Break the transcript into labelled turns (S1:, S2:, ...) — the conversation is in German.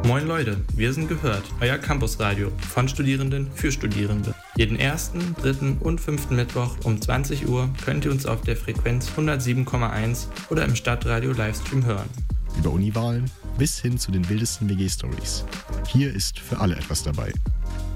S1: Moin Leute, wir sind Gehört, euer Campusradio von Studierenden für Studierende. Jeden ersten, dritten und fünften Mittwoch um 20 Uhr könnt ihr uns auf der Frequenz 107,1 oder im Stadtradio Livestream hören.
S2: Über Uniwahlen bis hin zu den wildesten WG-Stories. Hier ist für alle etwas dabei.